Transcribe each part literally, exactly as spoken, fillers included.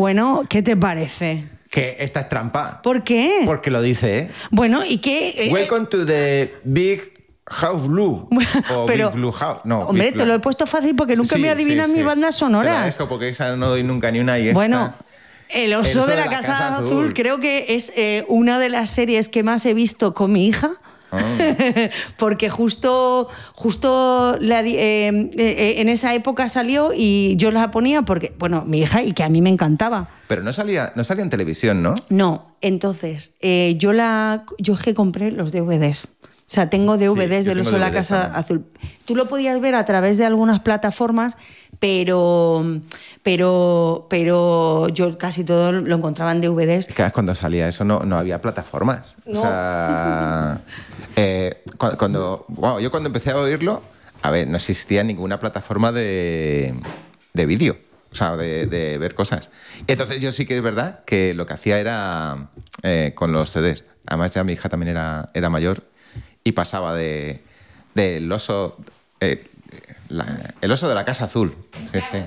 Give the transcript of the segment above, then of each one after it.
Bueno, ¿qué te parece? Que esta es trampa. ¿Por qué? Porque lo dice, ¿eh? Bueno, ¿y qué? Welcome to the Big House Blue. O Pero, Big Blue House. No, hombre, Big te Blue. lo he puesto fácil porque nunca Sí, me adivinas sí, mi sí. banda sonora. Te lo agradezco porque esa no doy nunca ni una y esta... Bueno, El oso, de la, Casa, Casa Azul. Azul creo que es eh, una de las series que más he visto con mi hija. Oh. Porque justo, justo la, eh, eh, en esa época salió y yo la ponía porque, bueno, mi hija, y que a mí me encantaba. Pero no salía, no salía en televisión, ¿no? No, entonces, eh, yo la yo es que compré los D V Ds. O sea, tengo D V Ds sí, del oso de la Casa también. Azul. Tú lo podías ver a través de algunas plataformas, pero, pero, pero yo casi todo lo encontraba en D V Ds. Es que cuando salía eso no, no había plataformas. No. O sea, eh, cuando, cuando wow, yo cuando empecé a oírlo, a ver, no existía ninguna plataforma de, de vídeo, o sea, de, de ver cosas. Y entonces yo sí que es verdad que lo que hacía era eh, con los C Ds. Además ya mi hija también era, era mayor. Y pasaba de del oso, eh, la, el oso de la Casa Azul. Sí, sí.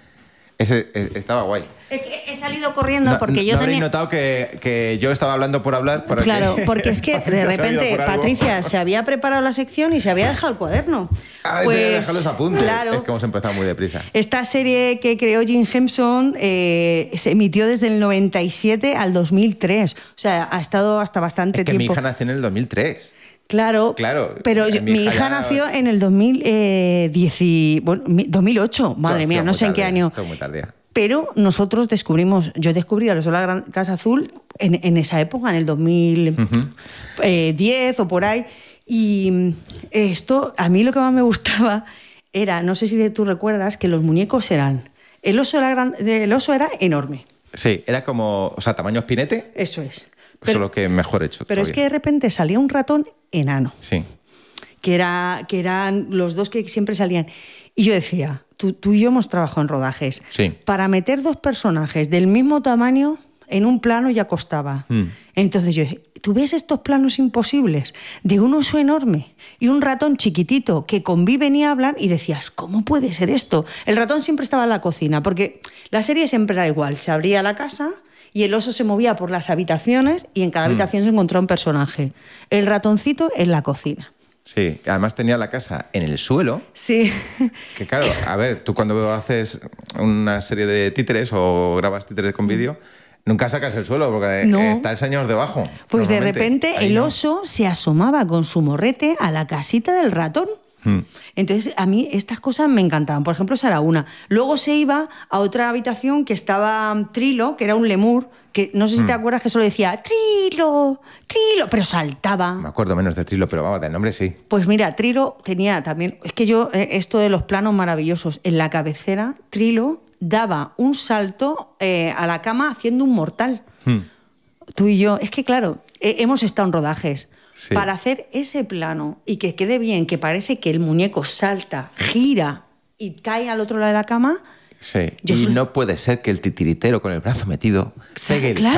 Ese eh, estaba guay. Es que he salido corriendo no, porque yo no tenía... habréis notado que, que yo estaba hablando por hablar. Para claro, que... porque es que de repente Patricia se había preparado la sección y se había dejado el cuaderno. Ah, pues, te dejar los apuntes. Claro. Es que hemos empezado muy deprisa. Esta serie que creó Jim Henson eh, se emitió desde el noventa y siete al dos mil tres. O sea, ha estado hasta bastante es que tiempo. Mi hija nació en el dos mil tres. Claro, claro, pero yo, mi, mi hija, hija ya... nació en el dos mil diez, bueno, dos mil ocho, madre no, mía, no sé tarde, en qué año. Muy tardía. Pero nosotros descubrimos, yo descubrí a los de la Casa Azul en, en esa época, en el dos mil diez uh-huh. o por ahí. Y esto, a mí lo que más me gustaba era, no sé si tú recuerdas, que los muñecos eran... El oso, la gran, el oso era enorme. Sí, era como, o sea, tamaño espinete. Eso es. Pero, eso es lo que mejor hecho. Pero todavía. Es que de repente salía un ratón enano. Sí. Que, era, que eran los dos que siempre salían. Y yo decía, tú, tú y yo hemos trabajado en rodajes. Sí. Para meter dos personajes del mismo tamaño en un plano ya costaba. Mm. Entonces yo dije, ¿tú ves estos planos imposibles? De un oso enorme y un ratón chiquitito que conviven y hablan y decías, ¿cómo puede ser esto? El ratón siempre estaba en la cocina, porque la serie siempre era igual. Se abría la casa... y el oso se movía por las habitaciones y en cada habitación mm. se encontraba un personaje. El ratoncito en la cocina. Sí, además tenía la casa en el suelo. Sí. Que claro, a ver, tú cuando haces una serie de títeres o grabas títeres con vídeo, nunca sacas el suelo porque no. está el señor debajo. Pues de repente el no. oso se asomaba con su morrete a la casita del ratón. Entonces, a mí estas cosas me encantaban. Por ejemplo, esa era una. Luego se iba a otra habitación que estaba Trilo, que era un lemur, que no sé si mm. te acuerdas que solo decía Trilo, Trilo, pero saltaba. Me acuerdo menos de Trilo, pero vamos, de nombre sí. Pues mira, Trilo tenía también... Es que yo, esto de los planos maravillosos, en la cabecera, Trilo daba un salto eh, a la cama haciendo un mortal. Mm. Tú y yo, es que claro, eh, hemos estado en rodajes. Sí. Para hacer ese plano y que quede bien, que parece que el muñeco salta, gira y cae al otro lado de la cama. Sí, y soy... no puede ser que el titiritero con el brazo metido pegue el